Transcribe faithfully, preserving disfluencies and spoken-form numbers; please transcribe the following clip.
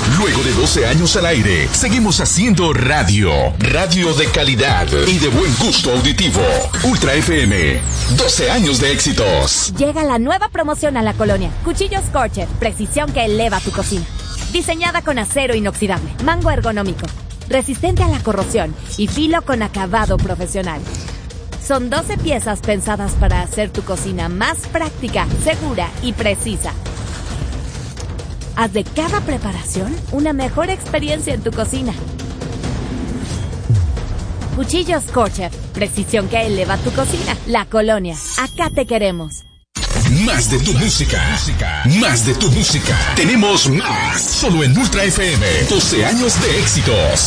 Luego de doce años al aire, seguimos haciendo radio. Radio de calidad y de buen gusto auditivo. Ultra F M. doce años de éxitos. Llega la nueva promoción a la colonia. Cuchillos Scorcher. Precisión que eleva tu cocina. Diseñada con acero inoxidable, mango ergonómico, resistente a la corrosión y filo con acabado profesional. Son doce piezas pensadas para hacer tu cocina más práctica, segura y precisa. Haz de cada preparación una mejor experiencia en tu cocina. Cuchillos Scorcher, precisión que eleva tu cocina. La colonia, acá te queremos. Más de tu música, más de tu música. Tenemos más, solo en Ultra F M. doce años de éxitos.